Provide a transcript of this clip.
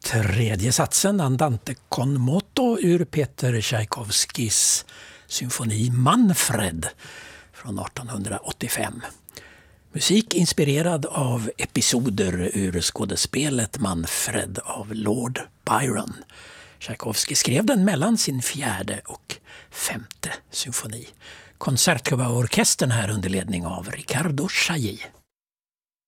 Tredje satsen, Andante con moto ur Peter Tchaikovskys symfoni Manfred från 1885. Musik inspirerad av episoder ur skådespelet Manfred av Lord Byron. Tchaikovsky skrev den mellan sin 4:e och 5:e symfoni. Konsertgåva-orkestern här under ledning av Riccardo Chailly.